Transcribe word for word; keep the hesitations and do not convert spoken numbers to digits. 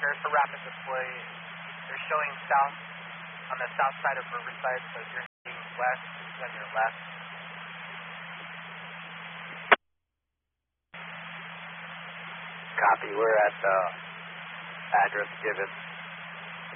There's a rapid display. They're showing south on the south side of Riverside, so if you're heading west, it's on your left. Copy, we're at the address given.